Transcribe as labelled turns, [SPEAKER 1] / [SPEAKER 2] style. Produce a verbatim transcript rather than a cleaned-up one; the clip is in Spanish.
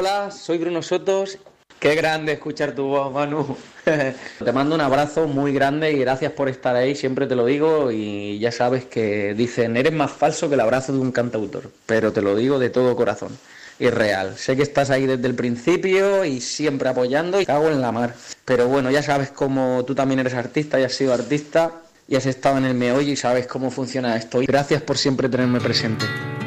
[SPEAKER 1] Hola, soy Bruno Sotos. Qué grande escuchar tu voz, Manu. Te mando un abrazo muy grande y gracias por estar ahí, siempre te lo digo, y ya sabes que dicen, eres más falso que el abrazo de un cantautor, pero te lo digo de todo corazón, y real. Sé que estás ahí desde el principio y siempre apoyando y cago en la mar. Pero bueno, ya sabes cómo tú también eres artista y has sido artista y has estado en el meollo y sabes cómo funciona esto. Y gracias por siempre tenerme presente.